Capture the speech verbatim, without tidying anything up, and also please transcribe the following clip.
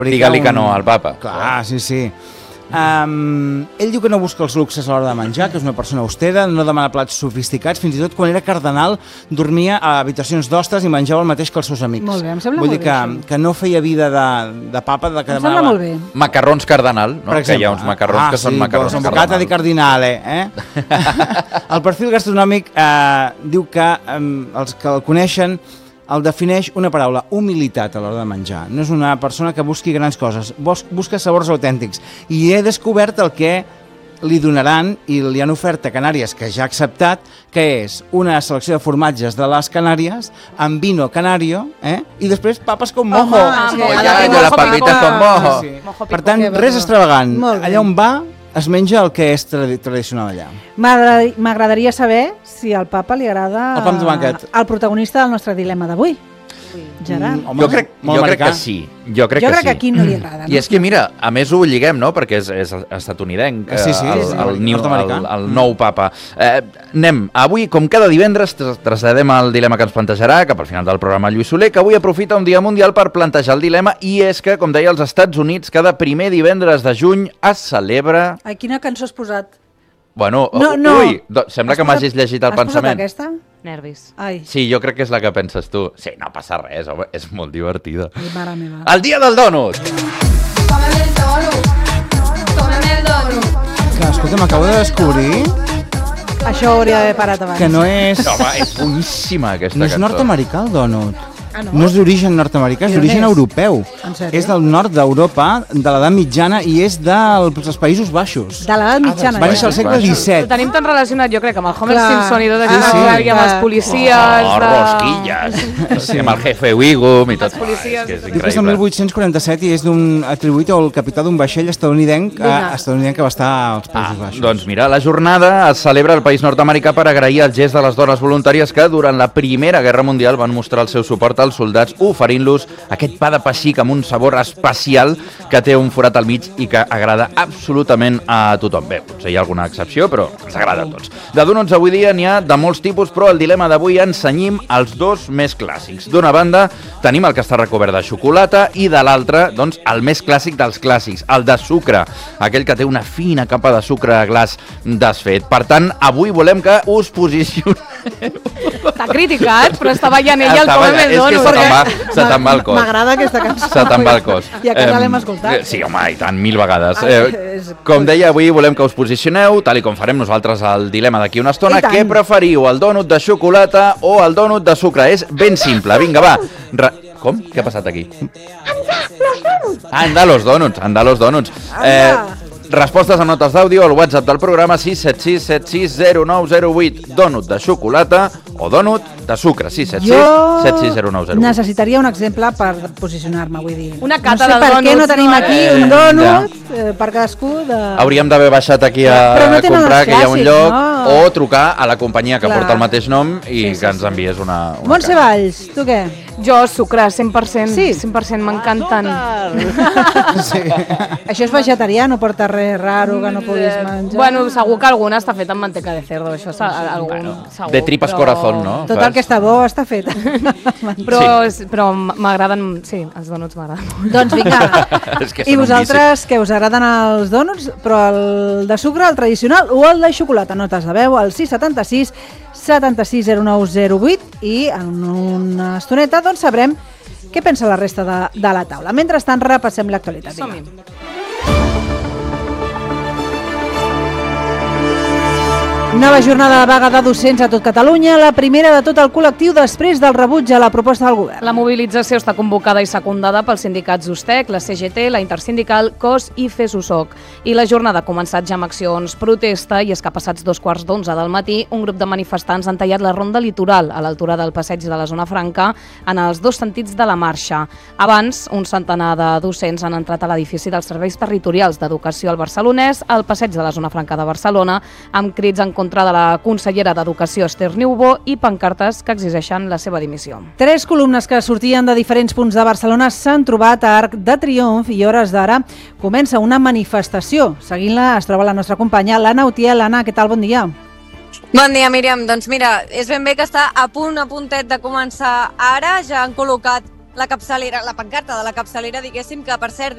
Digue-li que no al papa. Clar, sí, sí. Um, ell diu que no busca els luxes a l'hora de menjar, que és una persona austera, no demana plats sofisticats, fins i tot quan era cardenal dormia a habitacions d'hostes i menjava el mateix que els seus amics. Molt bé, em sembla Vull molt dir que, bé, que no feia vida de, de papa, de que em sembla demanava... molt bé. Macarrons cardenal, no? Per exemple, Que hi ha uns macarrons ah, que són sí, macarrons doncs, cardenal. bocata di cardinale, eh? El perfil gastronòmic eh, diu que eh, els que el coneixen el defineix una paraula, humilitat a l'hora de menjar. No és una persona que busqui grans coses, busca sabors autèntics. I he descobert el que li donaran i li han ofert a Canàries, que ja ha acceptat, que és una selecció de formatges de les Canàries amb vino canario, eh? I després papes con mojo. Home, Oh, sí, ja, sí, ja, la papita con mojo. Sí, sí. Per tant, res extravagant. Allà on va, es menja el que és tradi tradicional allà. M'agradaria saber si al papa li agrada El pa amb tomàquet. el protagonista del nostre dilema d'avui, Gerard. Home, Jo crec, molt jo crec americà. que sí. Jo crec Jo que crec sí. que aquí no li agrada. I és que, mira, a més ho lliguem, no?, perquè és, és estatunidenc, Sí, sí, el, sí, el, sí, new, nord-americà. el, el nou papa. Eh, anem, avui, com cada divendres, tras- traslladem el dilema que ens plantejarà cap al final del programa Lluís Soler, que avui aprofita un dia mundial per plantejar el dilema, i és que, com deia, als Estats Units, cada primer divendres de juny es celebra... Ai, quina cançó has posat? Bueno, No, no. ui, do, sembla Has que posat- m'hagis llegit el has posat pensament. aquesta? Nervis. Ai, Sí, jo crec que és la que penses tu. Sí, no passa res, home, és molt divertida. ai, mare meva. El dia del dònut! Cómeme el donut. Cómeme el donut. Que, escolta, m'acabo de descobrir Això hauria d'haver parat abans. que no és, No, home, és boníssima aquesta no és cançó. nord-americà el donut. Ah, no? No és d'origen nord-americà, és I d'on d'origen és? europeu. En sèrio? És del nord d'Europa, de l'edat mitjana, i és dels Països Baixos. De l'edat mitjana. Va néixer al segle Baixos. Ho disset. tenim tan relacionat, jo crec, amb el Homer Clar. Simpson i tot Sí, això, sí. i amb els Clar. policies... Oh, de... rosquilles. Sí. Amb el jefe Wiggum i tot. Els policies. Oh, és que és Diu que és del increïble. mil vuit-cents quaranta-set i és d'un atribuït al capità d'un vaixell estadounidenc, eh, Vinga. estadounidenc que va estar als Ah, Països Baixos. doncs mira, la jornada es celebra al país nord-americà per agrair el gest de les dones voluntàries que durant la Primera Guerra Mundial van mostrar el seu suport als soldats oferint-los aquest pa de pessic amb un sabor especial que té un forat al mig i que agrada absolutament a tothom. Bé, potser hi ha alguna excepció, però ens agrada a tots. De donuts avui dia n'hi ha de molts tipus, però el dilema d'avui ens cenyim als dos més clàssics. D'una banda, tenim el que està recobert de xocolata i de l'altra, doncs, el més clàssic dels clàssics, el de sucre, aquell que té una fina capa de sucre glaç desfet. Per tant, avui volem que us posicioneu. T'ha criticat, però està ballant ella el Està ballant, Cómeme el és que donut. se te'n va, se te'n va el cos. M'agrada aquesta cançó. Se te'n va el cos. I a casa Em, l'hem escoltat. eh, Sí, home, i tant, mil vegades. Ai, Eh, és- com deia, avui volem que us posicioneu, tal i com farem nosaltres el dilema d'aquí una estona. I tant. Què preferiu, el dònut de xocolata o el dònut de sucre? És ben simple. Vinga, va. Re... Com? Què ha passat aquí? Anda los donuts, anda los donuts. Eh, respostes amb notes d'àudio al WhatsApp del programa sis set sis set sis zero nou zero vuit. Dònut de xocolata o dònut de sucre. sis set sis Jo set sis zero nou zero vuit. necessitaria un exemple per posicionar-me, vull dir. Una cata no sé de per què dònuts, no tenim no? aquí Eh, un ja. dònut eh, per cadascú de... Hauríem d'haver baixat aquí a, Però no a tenen comprar, els que hi ha un clàssics, lloc, no? o trucar a la companyia que Clar. porta el mateix nom i Sí, sí, que ens sí. envies una, una Montse carta. Valls, tu què? Jo, sucre, cent per cent. Sí? cent per cent, m'encanten. Sí. Això és vegetarià, no porta res raro que no puguis menjar. Bueno, segur que alguna està feta amb manteca de cerdo, això és algun, segur. De tripas però- corazón, no? Tot el que està bo està fet. Però, sí. però m'agraden, sí, els donuts m'agraden molt. Doncs vinga. És que I són un vosaltres, què us agraden els dònuts, però el de sucre, el tradicional, o el de xocolata? Notes de veu al sis setanta sis setanta sis zero nou zero vuit i en una estoneta doncs sabrem què pensa la resta de, de la taula. Mentrestant, repassem l'actualitat. Vinga. Som-hi. Nova jornada de vaga de docents a tot Catalunya, la primera de tot el col·lectiu després del rebuig a la proposta del govern. La mobilització està convocada i secundada pels sindicats USTEC, la C G T, la Intersindical, C O S i FESUSOC. I la jornada ha començat ja amb accions protesta i és que passats dos quarts d'onze del matí un grup de manifestants han tallat la ronda litoral a l'altura del passeig de la Zona Franca en els dos sentits de la marxa. Abans, un centenar de docents han entrat a l'edifici dels Serveis Territorials d'Educació al Barcelonès, al passeig de la Zona Franca de Barcelona, amb crits en contra de la consellera d'Educació Esther Niubó i pancartes que exigeixen la seva dimissió. Tres columnes que sortien de diferents punts de Barcelona s'han trobat a Arc de Triomf i a hores d'ara comença una manifestació. Seguint-la es troba la nostra companya, l'Anna Utiel. Anna, què tal? Bon dia. Bon dia, Míriam. Doncs mira, és ben bé que està a punt, a puntet de començar ara. Ja han col·locat la capçalera, la pancarta de la capçalera, diguéssim, que per cert